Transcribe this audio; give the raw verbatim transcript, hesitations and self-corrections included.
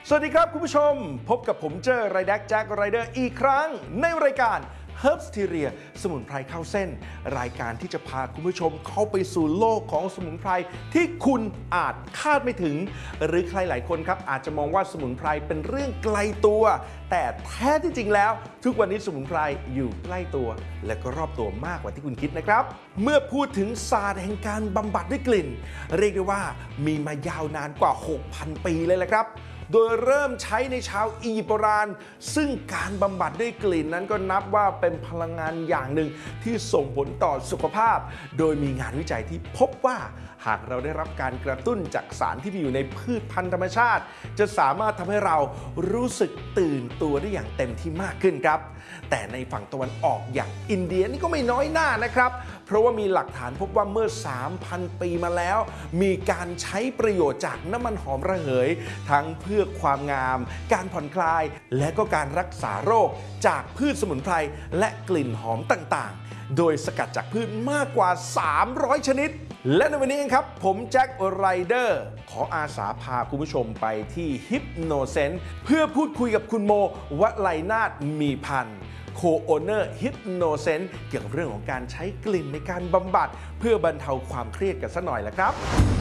สวัสดีครับคุณผู้ชมพบกับผมเจอไรแดกแจ็คไรเดอร์อีกครั้งในรายการ Herbsteria สมุนไพรเข้าเส้นรายการที่จะพาคุณผู้ชมเข้าไปสู่โลกของสมุนไพรที่คุณอาจคาดไม่ถึงหรือใครหลายคนครับอาจจะมองว่าสมุนไพรเป็นเรื่องไกลตัวแต่แท้ที่จริงแล้วทุกวันนี้สมุนไพรอยู่ใกล้ตัวและก็รอบตัวมากกว่าที่คุณคิดนะครับเมื่อพูดถึงศาสตร์แห่งการบำบัดด้วยกลิ่นเรียกได้ว่ามีมายาวนานกว่า หกพัน ปีเลยแหละครับโดยเริ่มใช้ในชาวอียิปต์โบราณซึ่งการบำบัดด้วยกลิ่นนั้นก็นับว่าเป็นพลังงานอย่างหนึ่งที่ส่งผลต่อสุขภาพโดยมีงานวิจัยที่พบว่าหากเราได้รับการกระตุ้นจากสารที่มีอยู่ในพืชพันธุ์ธรรมชาติจะสามารถทำให้เรารู้สึกตื่นตัวได้อย่างเต็มที่มากขึ้นครับแต่ในฝั่งตะวันออกอย่างอินเดียนี่ก็ไม่น้อยหน้านะครับเพราะว่ามีหลักฐานพบว่าเมื่อ สามพัน ปีมาแล้วมีการใช้ประโยชน์จากน้ำมันหอมระเหยทั้งเพื่อความงามการผ่อนคลายและก็การรักษาโรคจากพืชสมุนไพรและกลิ่นหอมต่างๆโดยสกัดจากพืชมากกว่าสามร้อยชนิดและในวันนี้เองครับผมแจ็คไรเดอร์ขออาสาพาคุณผู้ชมไปที่ฮิปโนเซนส์เพื่อพูดคุยกับคุณโมวลัยนาถมีพันธ์โคโอเนอร์ฮิปโนเซนส์เกี่ยวกับเรื่องของการใช้กลิ่นในการบำบัดเพื่อบรรเทาความเครียดกันสักหน่อยละครับ